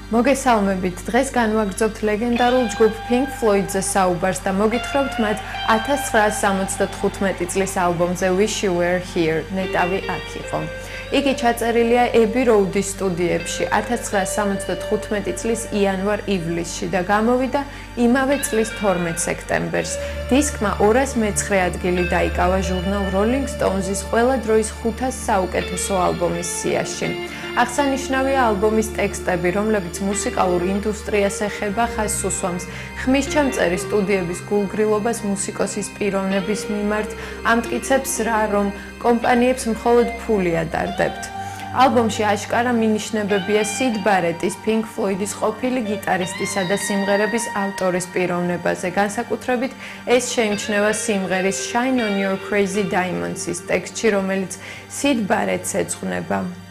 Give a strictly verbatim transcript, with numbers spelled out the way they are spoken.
მოგესალმებით, დღეს განვაგრძობთ ლეგენდარულ ჯგუფ Pink Floyd-ზე საუბარს და მოგითხრობთ მათ ათას ცხრაას სამოცდათხუთმეტი წლის ალბომზე Wish You Were Here, ნეტავი აქ იყო. იგი ჩაწერილია Abbey Road-ის სტუდიებში ათას ცხრაას სამოცდათხუთმეტი წლის იანვარ-ივლისში და გამოვიდა იმავე წლის თორმეტ სექტემბერს. დისკმა ორას მეცხრე ადგილი დაიკავა ჟურნალ Rolling Stones-ის ყველა დროის ხუთას საუკეთესო ალბომის სიაში. აღსანიშნავია ალბომის ტექსტები, რომლებიც მუსიკალურ ინდუსტრიას ეხება, ხაზს უსვამს ხმის ჩამწერი სტუდიების გულგრილობას მუსიკოსის პიროვნების მიმართ, ამტკიცებს რა, რომ კომპანიებს მხოლოდ ფული ადარდებთ. ალბომში აშკარა მინიშნებებია Syd Barrett-ის Pink Floyd-ის ყოფილი გიტარისტისა და სიმღერების ავტორის პიროვნებაზე, განსაკუთრებით ეს შეიმჩნევა სიმღერის Shine on Your Crazy Diamonds-ის ტექსტში, რომელიც Syd Barrett-ს ეძღვნება.